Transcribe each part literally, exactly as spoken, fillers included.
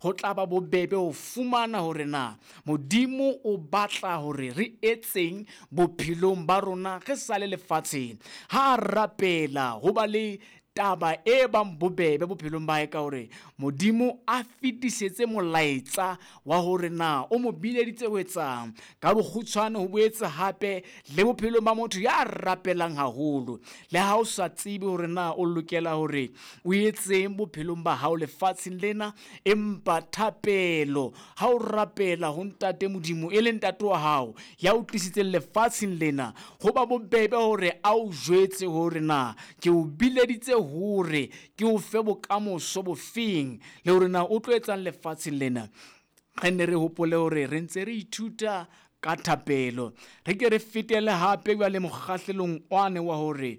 ho tla ba bobebe ho fumana hore na Modimo o batla hore re etseng bophelong ba rona re sale lefatsheng. Ha rapela ho ba le taba e bang bobebe bophelong ba hae ka hore Modimo a fetisetse molaetsa wa hore na o mo bileditse ho etsang. Ka bokgutshwane ho boetse hape le bophelong ba motho ya rapelang haholo, le ha o sa tsebe hore na o lokela hore o etseng bophelong ba hao lefatsheng lena, empa thapelo ha o rapela ho ntate Modimo e leng ntate wa hao ya o tlisitseng lefatsheng lena, ho ba bobebe hore a o jwetse hore na ke o bileditse hore ke o fe bokamoso bofeng le hore na o tlo etsang lefatsheng lena. Re ne re hopole hore re ntse re ithuta ka thapelo, re ke re fetele hape jwale mokgahlelong wane wa hore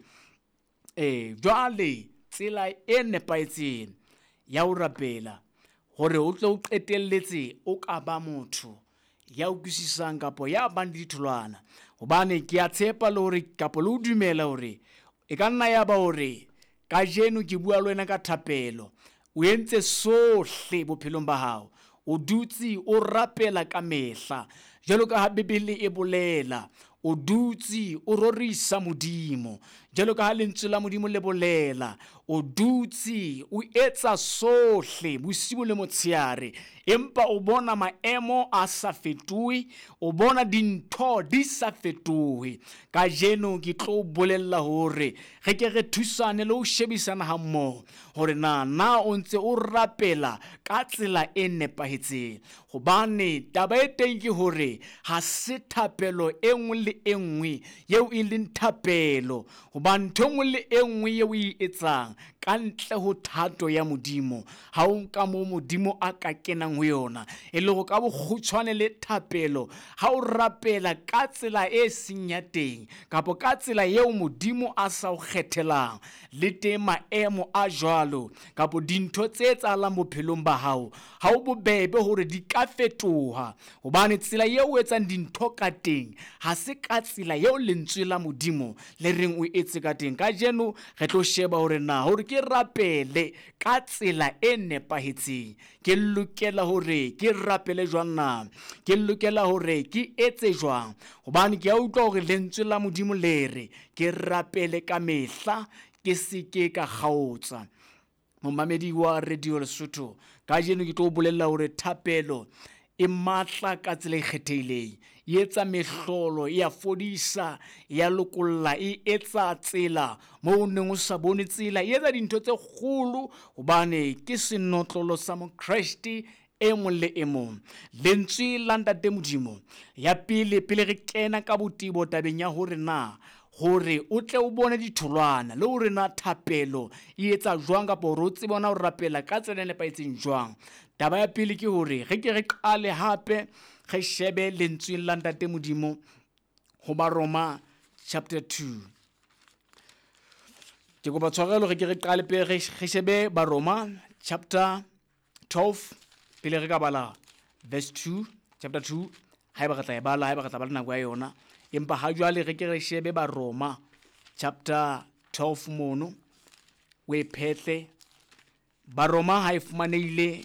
eh jwale tsela e nepahetseng ya ho rapela hore o tle o qetelletse o ka ba motho ya utlwisisang kapo ya bang le ditholwana. Hobane ke a tshepa le hore kapo le o dumela hore e ka nna ya ba hore ka jeno ke bua le wena ka thapelo, o entse sohle bophelong ba hao, o dutse o rapela ka mehla jwalo ka ha Bibele e bolela, o dutse o rorisa Modimo jwalo ka ha lentswe la Modimo le bolela, o dutse o etsa sohle bosibu le motsheare, empa o bona maemo a sa fetohe, o bona dintho di sa fetohe. Ka jeno ke tlo bolella hore re ke re thusane le ho shebisana ha mmoho hore na na o ntse o rapela ka tsela e nepahetseng. Hobane taba e teng ke hore ha se thapelo e nngwe le e nngwe yeo e leng thapelo, hobane ntho nngwe le e nngwe yeo e etsang ka ntle ho thato ya Modimo ha o nka moo Modimo a ka kenang ho yona, e le go ka bokgutshwane le thapelo ha o rapela ka tsela e seng ya teng kapo ka tsela yeo Modimo a sa o kgethelang, le teng maemo a jwalo kapo dintho tse etsahalang bophelong ba hao ha o bobebe hore di ka fetoha, hobane tsela yeo o etsang dintho ka teng ha se ka tsela yeo lentswe la Modimo le reng o etse ka teng. Ka jeno re tlo sheba hore na hore ke rapele ka tsela e nepahetseng ke lokela hore ke rapele jwang na, ke lokela hore ke etse jwang, hobane ke a utlwa hore lentswe la Modimo le re ke rapele ka mehla ke se ke ka kgaotsa. Momamedi wa Radio Lesotho, ka jeno ke tlo bolella hore thapelo e matla ka tsela e kgethehileng, e etsa mehlolo, e a fodisa, ya lokolla, e etsa tsela moo neng o sa bone tsela, e etsa dintho tse kgolo hobane ke senotlolo sa Mokreste e mong le e mong. Lentswe la ntate Modimo ya pele pele re kena ka botebo tabeng ya hore na hore o tle o bone ditholwana le hore na thapelo e etsa jwang kapo hore o tsebe ona ho rapela ka tsela e nepahetseng jwang. Taba ya pele ke hore re ke re qale hape re shebe lentswe la ntate Modimo ho Baroma chapter two. Ke go ba tshwarelo re ke re qale pele re shebe Baroma chapter twelve pele re ka bala verse two, chapter two. Ha eba re tla e bala, ha eba re tla bala nako ya yona, empa ha jwale re ke re shebe Baroma chapter twelve mono o e phetle. Baroma ha e fumanehile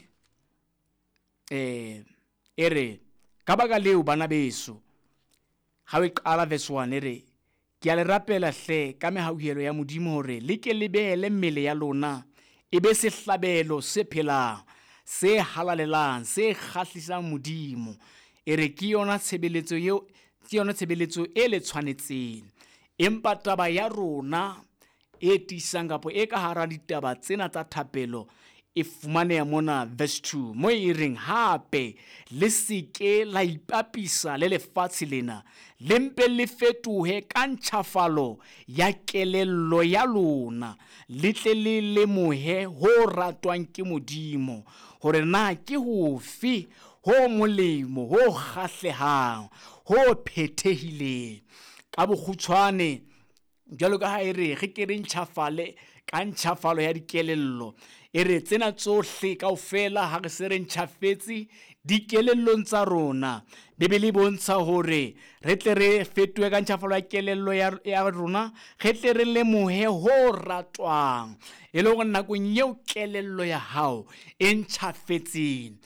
eh ere ka baka leo bana beso, ha we qala verse one ere ke a le rapela hle ka mehauhelo ya Modimo hore le ke le behele mmele ya lona e be sehlabelo se phelang, se halalelang, se kgahlisang Modimo, ere ke yona tshebeletso eo, ke yona tshebeletso e le tshwanetseng. Empa taba ya rona e tisang kapo e ka hara ditaba tsena tsa thapelo e fumaneha mona verse two mo e reng hape le seke la ipapisa le lefatshe lena, le mpe le fetohe ka ntjhafalo ya kelello ya lona, le tle le lemohe ho ratwang ke Modimo hore na ke hofe ho molemo, ho kgahlehang, ho phethehileng. Ka bokgutshwane jwalo ka ha e re re ke re ntjhafale ka ntjhafalo ya dikelello, e re tsena tsohle kaofela ha re se re ntjhafetse dikelellong tsa rona. Bibele e bontsha hore re tle re fetohe ka ntjhafalo ya kelello ya rona, re tle re lemohe ho ratwang, e le hore nakong eo kelello ya hao e ntjhafetseng